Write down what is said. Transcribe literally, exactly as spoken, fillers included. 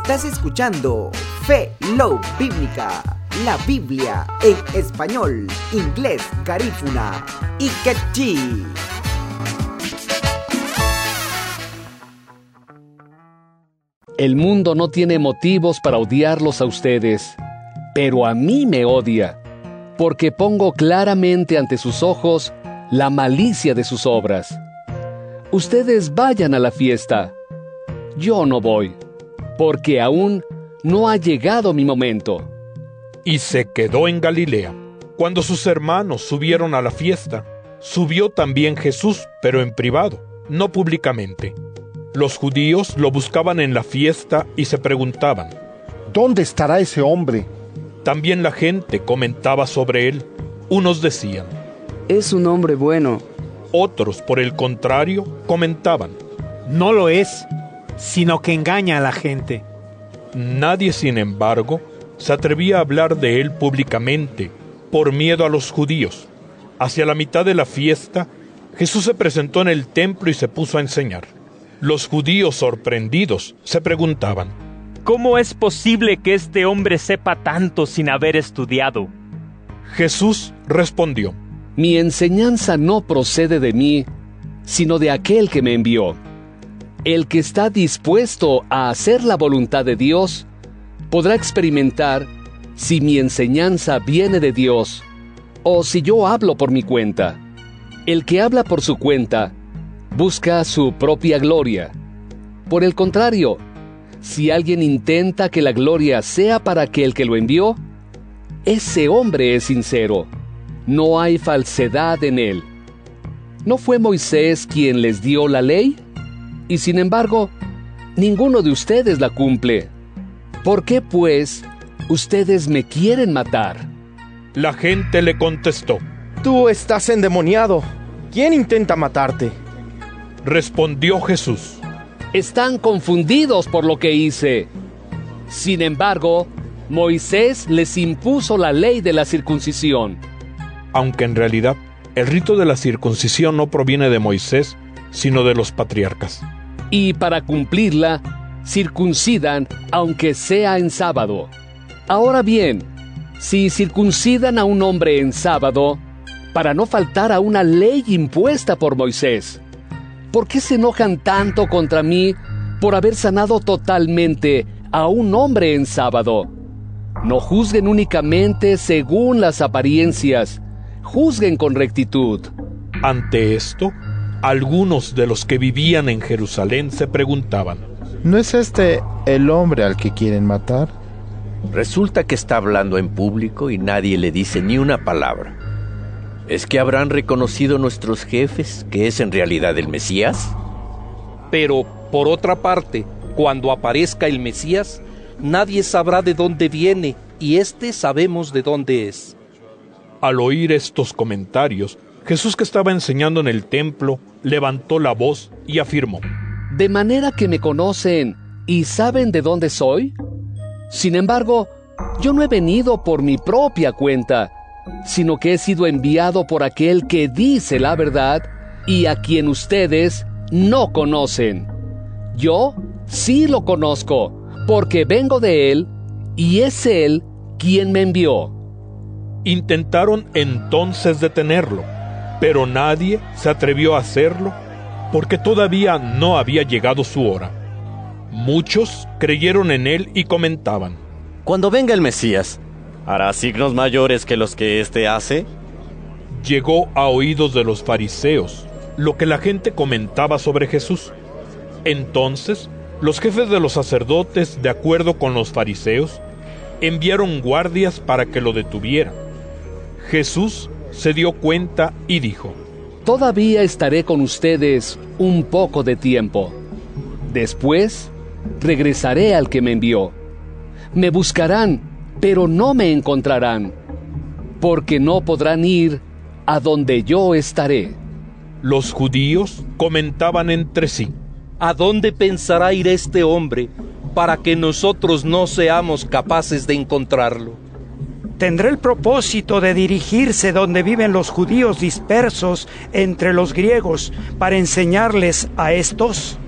Estás escuchando Fe Love Bíblica, la Biblia en español, inglés, garífuna y quechí. El mundo no tiene motivos para odiarlos a ustedes, pero a mí me odia, porque pongo claramente ante sus ojos la malicia de sus obras. Ustedes vayan a la fiesta. Yo no voy, porque aún no ha llegado mi momento. Y se quedó en Galilea. Cuando sus hermanos subieron a la fiesta, subió también Jesús, pero en privado, no públicamente. Los judíos lo buscaban en la fiesta y se preguntaban: ¿dónde estará ese hombre? También la gente comentaba sobre él. Unos decían: es un hombre bueno. Otros, por el contrario, comentaban: no lo es, sino que engaña a la gente. Nadie, sin embargo, se atrevía a hablar de él públicamente, por miedo a los judíos. Hacia la mitad de la fiesta, Jesús se presentó en el templo y se puso a enseñar. Los judíos, sorprendidos, se preguntaban: ¿cómo es posible que este hombre sepa tanto sin haber estudiado? Jesús respondió: mi enseñanza no procede de mí, sino de aquel que me envió. El que está dispuesto a hacer la voluntad de Dios, podrá experimentar si mi enseñanza viene de Dios, o si yo hablo por mi cuenta. El que habla por su cuenta, busca su propia gloria. Por el contrario, si alguien intenta que la gloria sea para aquel que lo envió, ese hombre es sincero. No hay falsedad en él. ¿No fue Moisés quien les dio la ley? Y sin embargo, ninguno de ustedes la cumple. ¿Por qué, pues, ustedes me quieren matar? La gente le contestó: tú estás endemoniado. ¿Quién intenta matarte? Respondió Jesús: están confundidos por lo que hice. Sin embargo, Moisés les impuso la ley de la circuncisión. Aunque en realidad el rito de la circuncisión no proviene de Moisés, sino de los patriarcas. Y para cumplirla, circuncidan aunque sea en sábado. Ahora bien, si circuncidan a un hombre en sábado, para no faltar a una ley impuesta por Moisés, ¿por qué se enojan tanto contra mí por haber sanado totalmente a un hombre en sábado? No juzguen únicamente según las apariencias, juzguen con rectitud. Ante esto, algunos de los que vivían en Jerusalén se preguntaban: ¿no es este el hombre al que quieren matar? Resulta que está hablando en público y nadie le dice ni una palabra. ¿Es que habrán reconocido nuestros jefes que es en realidad el Mesías? Pero, por otra parte, cuando aparezca el Mesías, nadie sabrá de dónde viene, y éste sabemos de dónde es. Al oír estos comentarios, Jesús, que estaba enseñando en el templo, levantó la voz y afirmó: ¿de manera que me conocen y saben de dónde soy? Sin embargo, yo no he venido por mi propia cuenta, sino que he sido enviado por aquel que dice la verdad y a quien ustedes no conocen. Yo sí lo conozco, porque vengo de él, y es él quien me envió. Intentaron entonces detenerlo, pero nadie se atrevió a hacerlo, porque todavía no había llegado su hora. Muchos creyeron en él y comentaban: cuando venga el Mesías, ¿hará signos mayores que los que éste hace? Llegó a oídos de los fariseos lo que la gente comentaba sobre Jesús. Entonces, los jefes de los sacerdotes, de acuerdo con los fariseos, enviaron guardias para que lo detuvieran. Jesús se dio cuenta y dijo: todavía estaré con ustedes un poco de tiempo. Después, regresaré al que me envió. Me buscarán, pero no me encontrarán, porque no podrán ir a donde yo estaré. Los judíos comentaban entre sí: ¿a dónde pensará ir este hombre para que nosotros no seamos capaces de encontrarlo? ¿Tendrá el propósito de dirigirse donde viven los judíos dispersos entre los griegos para enseñarles a estos?